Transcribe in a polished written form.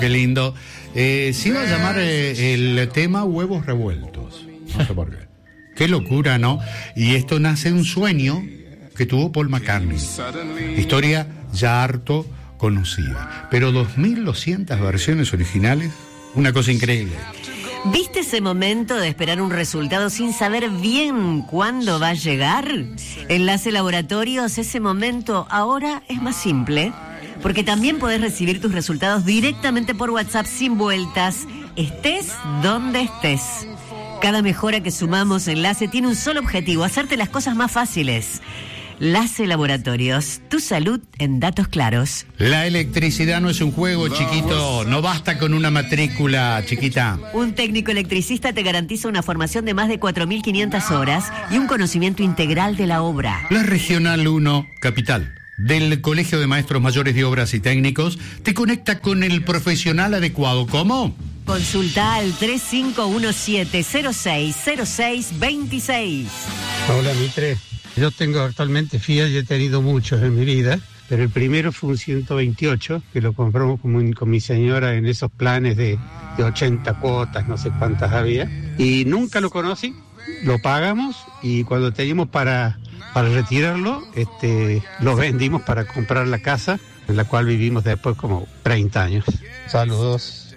Qué lindo. Se iba a llamar el tema huevos revueltos. No sé por qué. Qué locura, ¿no? Y esto nace de un sueño que tuvo Paul McCartney. Historia ya harto conocida. Pero 2.200 versiones originales, una cosa increíble. ¿Viste ese momento de esperar un resultado sin saber bien cuándo va a llegar? Enlace Laboratorios, ese momento ahora es más simple, porque también podés recibir tus resultados directamente por WhatsApp sin vueltas, estés donde estés. Cada mejora que sumamos en Enlace tiene un solo objetivo, hacerte las cosas más fáciles. Enlace Laboratorios, tu salud en datos claros. La electricidad no es un juego, chiquito. No basta con una matrícula, chiquita. Un técnico electricista te garantiza una formación de más de 4.500 horas y un conocimiento integral de la obra. La Regional 1, Capital, del Colegio de Maestros Mayores de Obras y Técnicos, te conecta con el profesional adecuado. ¿Cómo? Consulta al 3517-060626. Hola, Mitre. Yo tengo actualmente Fiat y he tenido muchos en mi vida, pero el primero fue un 128, que lo compramos con mi señora en esos planes de 80 cuotas, no sé cuántas había, y nunca lo conocí, lo pagamos y cuando teníamos para retirarlo, lo vendimos para comprar la casa, en la cual vivimos después como 30 años. Saludos.